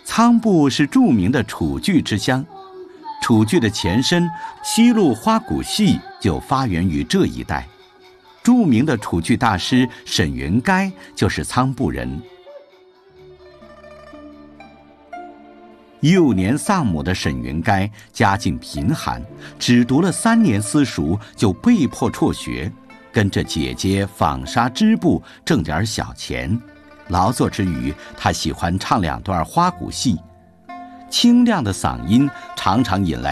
仓部是著名的楚剧之乡，楚剧的前身西路花鼓戏就发源于这一带。著名的楚剧大师沈云该就是仓部人。幼年丧母的沈云该家境贫寒，只读了3年私塾就被迫辍学，跟着姐姐纺纱织布挣点小钱。劳作之余，他喜欢唱2段花鼓戏，清亮的嗓音常常引来